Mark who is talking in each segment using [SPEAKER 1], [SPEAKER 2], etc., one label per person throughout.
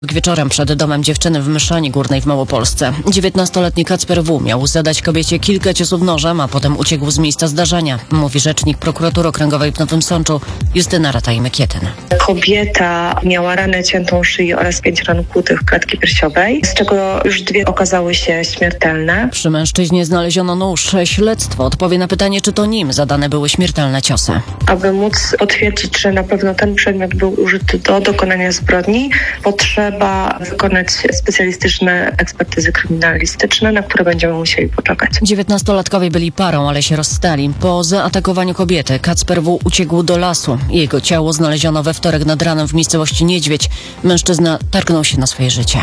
[SPEAKER 1] Wieczorem przed domem dziewczyny w Myszani Górnej w Małopolsce 19-letni Kacper W. miał zadać kobiecie kilka ciosów nożem, a potem uciekł z miejsca zdarzenia, mówi rzecznik prokuratury okręgowej w Nowym Sączu Justyna Rataj-Mykietyn.
[SPEAKER 2] Kobieta miała ranę ciętą szyi oraz 5 ran kłutych klatki piersiowej, z czego już 2 okazały się śmiertelne.
[SPEAKER 1] Przy mężczyźnie znaleziono nóż. Śledztwo odpowie na pytanie, czy to nim zadane były śmiertelne ciosy.
[SPEAKER 2] Aby móc potwierdzić, że na pewno ten przedmiot był użyty do dokonania zbrodni, potrzeba wykonać specjalistyczne ekspertyzy kryminalistyczne, na które będziemy musieli poczekać.
[SPEAKER 1] 19-latkowie byli parą, ale się rozstali. Po zaatakowaniu kobiety Kacper W. uciekł do lasu. Jego ciało znaleziono we wtorek nad ranem w miejscowości Niedźwiedź. Mężczyzna targnął się na swoje życie.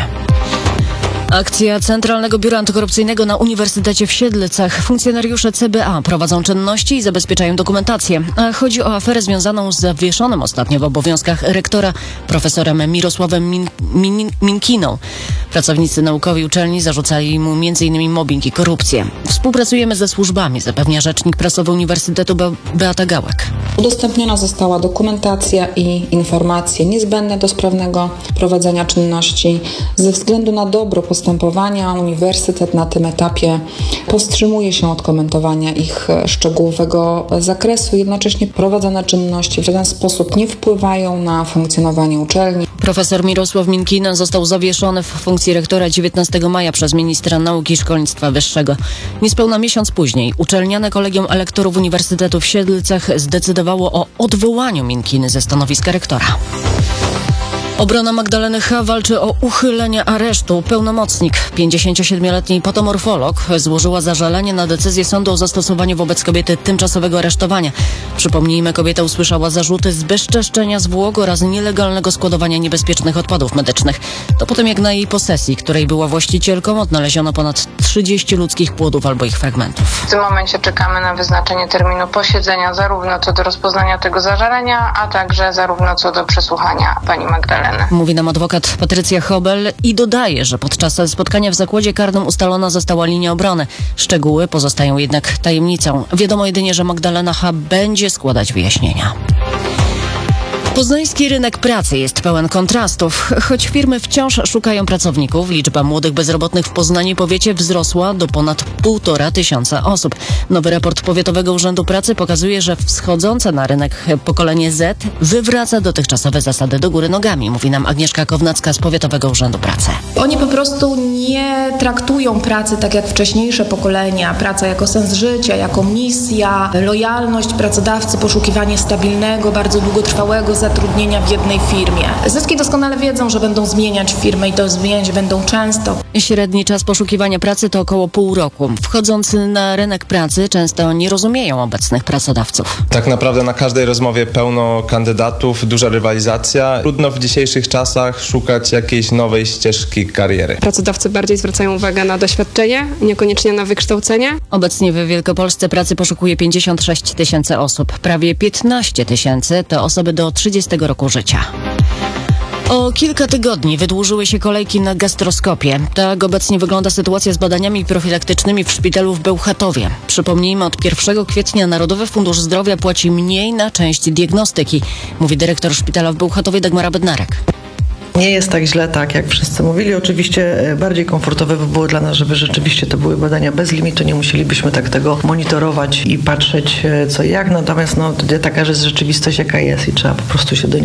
[SPEAKER 1] Akcja Centralnego Biura Antykorupcyjnego na Uniwersytecie w Siedlcach. Funkcjonariusze CBA prowadzą czynności i zabezpieczają dokumentację. A chodzi o aferę związaną z zawieszonym ostatnio w obowiązkach rektora profesorem Mirosławem Minkiną. Pracownicy naukowi uczelni zarzucali mu m.in. mobbing i korupcję. Współpracujemy ze służbami, zapewnia rzecznik prasowy Uniwersytetu Beata Gałek.
[SPEAKER 3] Udostępniona została dokumentacja i informacje niezbędne do sprawnego prowadzenia czynności. Ze względu na dobro postępowania uniwersytet na tym etapie powstrzymuje się od komentowania ich szczegółowego zakresu. Jednocześnie prowadzone czynności w żaden sposób nie wpływają na funkcjonowanie uczelni.
[SPEAKER 1] Profesor Mirosław Minkina został zawieszony w funkcji rektora 19 maja przez ministra nauki i szkolnictwa wyższego. Niespełna miesiąc później uczelniane Kolegium Elektorów Uniwersytetu w Siedlcach zdecydowało o odwołaniu Minkiny ze stanowiska rektora. Obrona Magdaleny H. walczy o uchylenie aresztu. Pełnomocnik, 57-letni patomorfolog, złożyła zażalenie na decyzję sądu o zastosowaniu wobec kobiety tymczasowego aresztowania. Przypomnijmy, kobieta usłyszała zarzuty zbezczeszczenia zwłok oraz nielegalnego składowania niebezpiecznych odpadów medycznych. To potem jak na jej posesji, której była właścicielką, odnaleziono ponad 30 ludzkich płodów albo ich fragmentów.
[SPEAKER 4] W tym momencie czekamy na wyznaczenie terminu posiedzenia zarówno co do rozpoznania tego zażalenia, a także zarówno co do przesłuchania pani Magdaleny.
[SPEAKER 1] Mówi nam adwokat Patrycja Hobel i dodaje, że podczas spotkania w zakładzie karnym ustalona została linia obrony. Szczegóły pozostają jednak tajemnicą. Wiadomo jedynie, że Magdalena H. będzie składać wyjaśnienia. Poznański rynek pracy jest pełen kontrastów. Choć firmy wciąż szukają pracowników, liczba młodych bezrobotnych w Poznaniu i powiecie wzrosła do ponad 1500 osób. Nowy raport Powiatowego Urzędu Pracy pokazuje, że wschodzące na rynek pokolenie Z wywraca dotychczasowe zasady do góry nogami, mówi nam Agnieszka Kownacka z Powiatowego Urzędu Pracy.
[SPEAKER 5] Oni po prostu nie traktują pracy tak jak wcześniejsze pokolenia. Praca jako sens życia, jako misja, lojalność pracodawcy, poszukiwanie stabilnego, bardzo długotrwałego zatrudnienia w jednej firmie. Zyski doskonale wiedzą, że będą zmieniać firmę i to zmieniać będą często.
[SPEAKER 1] Średni czas poszukiwania pracy to około pół roku. Wchodzący na rynek pracy często nie rozumieją obecnych pracodawców.
[SPEAKER 6] Tak naprawdę na każdej rozmowie pełno kandydatów, duża rywalizacja. Trudno w dzisiejszych czasach szukać jakiejś nowej ścieżki kariery.
[SPEAKER 7] Pracodawcy bardziej zwracają uwagę na doświadczenie, niekoniecznie na wykształcenie.
[SPEAKER 1] Obecnie w Wielkopolsce pracy poszukuje 56 000 osób. Prawie 15 000 to osoby do 30 roku życia. O kilka tygodni wydłużyły się kolejki na gastroskopię. Tak obecnie wygląda sytuacja z badaniami profilaktycznymi w szpitalu w Bełchatowie. Przypomnijmy, od 1 kwietnia Narodowy Fundusz Zdrowia płaci mniej na część diagnostyki, mówi dyrektor szpitala w Bełchatowie Dagmara Bednarek.
[SPEAKER 8] Nie jest tak źle, tak jak wszyscy mówili. Oczywiście bardziej komfortowe by było dla nas, żeby rzeczywiście to były badania bez limitu. Nie musielibyśmy tak tego monitorować i patrzeć co i jak. Natomiast taka jest rzeczywistość, jaka jest i trzeba po prostu się do niej